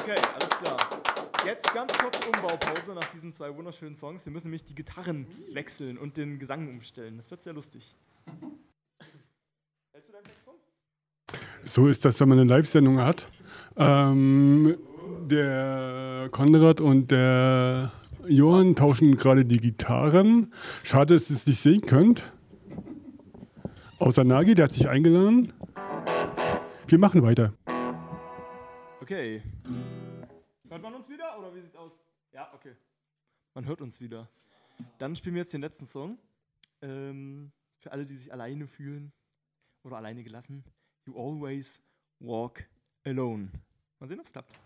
Okay, alles klar. Jetzt ganz kurz Umbaupause nach diesen 2 wunderschönen Songs. Wir müssen nämlich die Gitarren wechseln und den Gesang umstellen. Das wird sehr lustig. Hältst du dein Text rum? So ist das, wenn man eine Live-Sendung hat. Der Konrad und der Johann tauschen gerade die Gitarren. Schade, dass ihr es nicht sehen könnt. Außer Nagi, der hat sich eingeladen. Wir machen weiter. Okay. Hört man uns wieder oder wie sieht's aus? Ja, okay. Man hört uns wieder. Dann spielen wir jetzt den letzten Song. Für alle, die sich alleine fühlen oder alleine gelassen. You always walk alone. Mal sehen, ob es klappt.